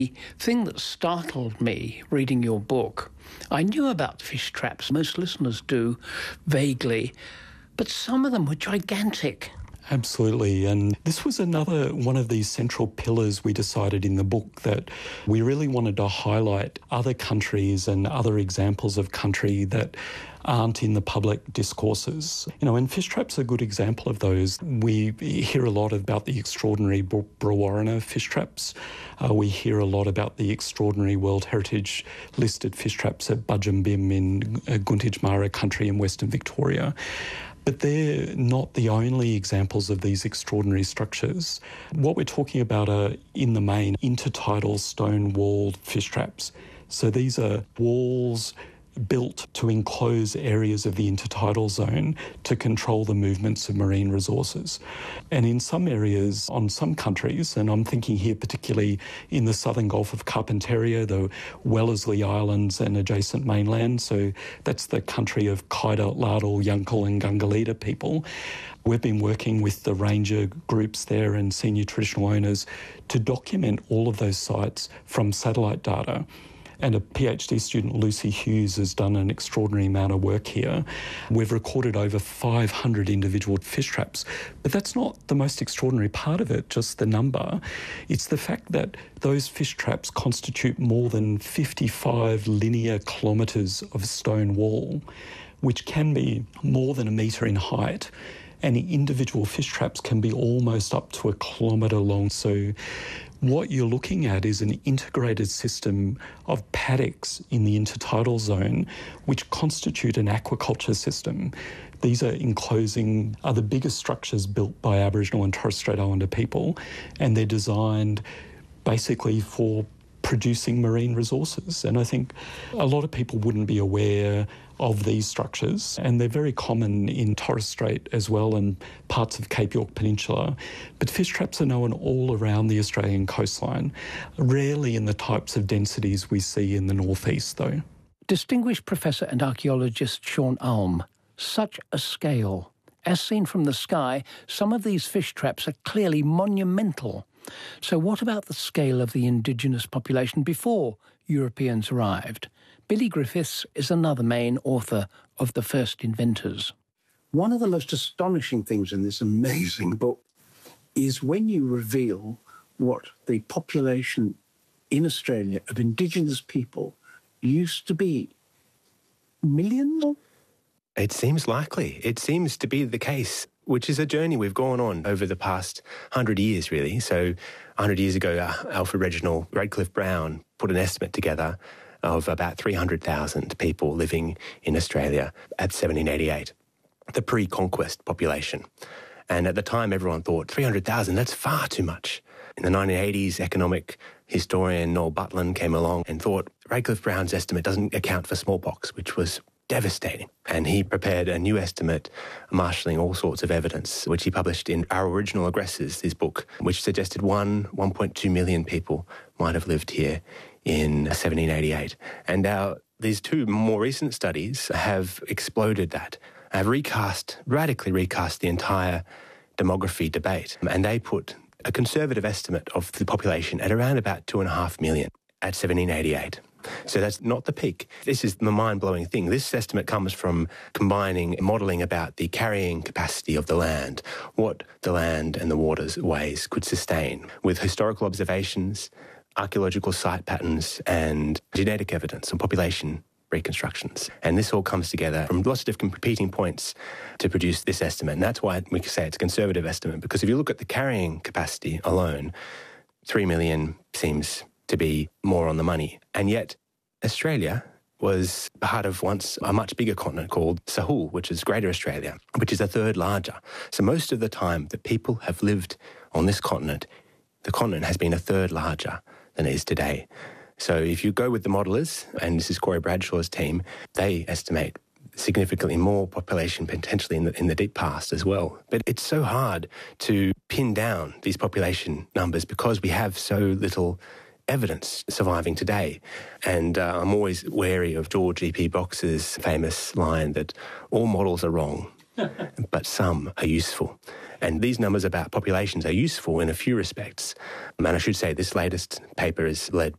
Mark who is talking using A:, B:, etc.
A: The thing that startled me reading your book, I knew about fish traps, most listeners do vaguely, but some of them were gigantic.
B: Absolutely, and this was another one of these central pillars we decided in the book, that we really wanted to highlight other countries and other examples of country that aren't in the public discourses. And fish traps are a good example of those. We hear a lot about the extraordinary Brewarrina fish traps. We hear a lot about the extraordinary World Heritage listed fish traps at Budjambim in Guntage Mara country in Western Victoria. But they're not the only examples of these extraordinary structures. What we're talking about are, in the main, intertidal stone-walled fish traps. So these are walls built to enclose areas of the intertidal zone to control the movements of marine resources. And in some areas, on some countries, and I'm thinking here particularly in the southern Gulf of Carpentaria, the Wellesley Islands and adjacent mainland, so that's the country of Kaida, Ladle, Yunkel and Gungalita people. We've been working with the ranger groups there and senior traditional owners to document all of those sites from satellite data. And a PhD student, Lucy Hughes, has done an extraordinary amount of work here. We've recorded over 500 individual fish traps. But that's not the most extraordinary part of it, just the number. It's the fact that those fish traps constitute more than 55 linear kilometres of stone wall, which can be more than a metre in height. And the individual fish traps can be almost up to 1 kilometre long. So what you're looking at is an integrated system of paddocks in the intertidal zone, which constitute an aquaculture system. These are the biggest structures built by Aboriginal and Torres Strait Islander people, and they're designed basically for producing marine resources. And I think a lot of people wouldn't be aware of these structures, and they're very common in Torres Strait as well and parts of Cape York Peninsula. But fish traps are known all around the Australian coastline, rarely in the types of densities we see in the northeast though.
A: Distinguished Professor and archaeologist Sean Ulm, such a scale. As seen from the sky, some of these fish traps are clearly monumental. So what about the scale of the indigenous population before Europeans arrived? Billy Griffiths is another main author of The First Inventors.
C: One of the most astonishing things in this amazing book is when you reveal what the population in Australia of indigenous people used to be. Millions?
D: It seems likely. It seems to be the case, which is a journey we've gone on over the past 100 years, really. So 100 years ago, Alfred Reginald Radcliffe Brown put an estimate together of about 300,000 people living in Australia at 1788, the pre-conquest population. And at the time, everyone thought 300,000, that's far too much. In the 1980s, economic historian Noel Butlin came along and thought Radcliffe Brown's estimate doesn't account for smallpox, which was devastating. And he prepared a new estimate, marshalling all sorts of evidence, which he published in Our Original Aggressors, his book, which suggested 1.2 million people might have lived here in 1788. And these two more recent studies have exploded that, have radically recast the entire demography debate. And they put a conservative estimate of the population at around about 2.5 million at 1788. So that's not the peak. This is the mind-blowing thing. This estimate comes from combining modelling about the carrying capacity of the land, what the land and the waterways could sustain, with historical observations, archaeological site patterns and genetic evidence and population reconstructions. And this all comes together from lots of different competing points to produce this estimate. And that's why we say it's a conservative estimate, because if you look at the carrying capacity alone, 3 million seems to be more on the money. And yet Australia was part of once a much bigger continent called Sahul, which is Greater Australia, which is a third larger. So most of the time that people have lived on this continent, the continent has been a third larger than it is today. So if you go with the modellers, and this is Corey Bradshaw's team, they estimate significantly more population potentially in the deep past as well. But it's so hard to pin down these population numbers because we have so little evidence surviving today. And I'm always wary of George E.P. Box's famous line that all models are wrong, but some are useful. And these numbers about populations are useful in a few respects. And I should say this latest paper is led